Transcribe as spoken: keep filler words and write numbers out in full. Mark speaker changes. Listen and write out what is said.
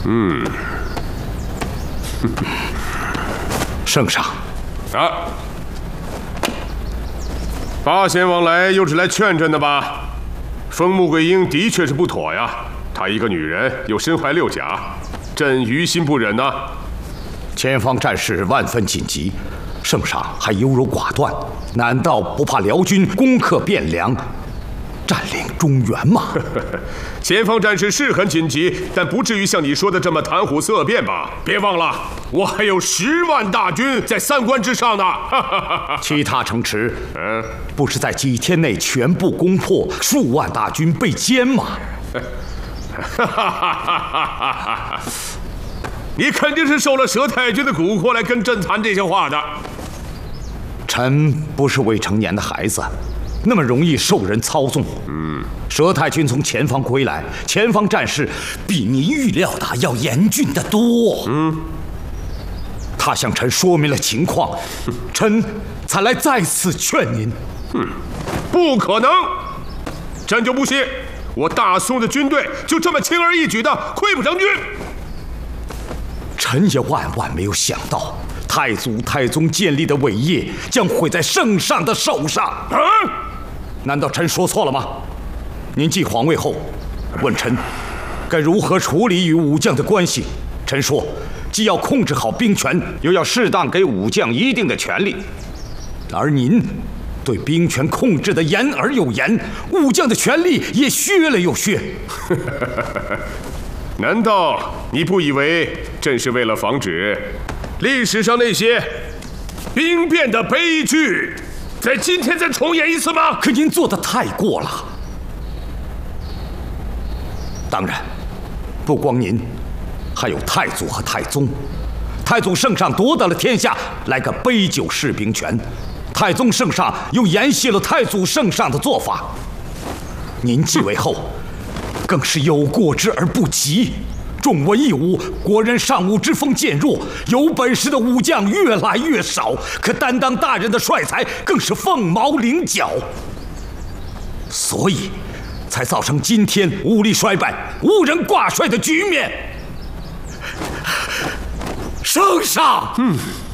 Speaker 1: 嗯，
Speaker 2: 圣上，
Speaker 1: 啊，八贤王来又是来劝朕的吧？封穆桂英的确是不妥呀，她一个女人又身怀六甲，朕于心不忍呐。
Speaker 2: 前方战事万分紧急，圣上还优柔寡断，难道不怕辽军攻克汴梁，占领中原吗？
Speaker 1: 前方战事是很紧急，但不至于像你说的这么谈虎色变吧？别忘了，我还有十万大军在三关之上呢。
Speaker 2: 其他城池，嗯，不是在几天内全部攻破，数万大军被歼吗？
Speaker 1: 你肯定是受了佘太君的蛊惑来跟朕谈这些话的。
Speaker 2: 臣不是未成年的孩子，那么容易受人操纵。嗯，佘太君从前方归来，前方战事比您预料的要严峻得多。嗯，他向臣说明了情况，臣才来再次劝您。
Speaker 1: 嗯，不可能，朕就不信我大宋的军队就这么轻而易举的溃不成军。
Speaker 2: 臣也万万没有想到，太祖太宗建立的伟业将毁在圣上的手上。啊！难道臣说错了吗？您继皇位后，问臣该如何处理与武将的关系，臣说既要控制好兵权，又要适当给武将一定的权利。而您对兵权控制的严而又严，武将的权力也削了又削。
Speaker 1: 难道你不以为朕是为了防止历史上那些兵变的悲剧在今天再重演一次吗？
Speaker 2: 可您做得太过了。当然，不光您，还有太祖和太宗。太祖圣上夺得了天下，来个杯酒释兵权；太宗圣上又沿袭了太祖圣上的做法。您继位后，更是有过之而不及。重文抑武，国人尚武之风渐弱，有本事的武将越来越少，可担当大任的帅才更是凤毛麟角，所以才造成今天武力衰败、无人挂帅的局面。圣上，嗯。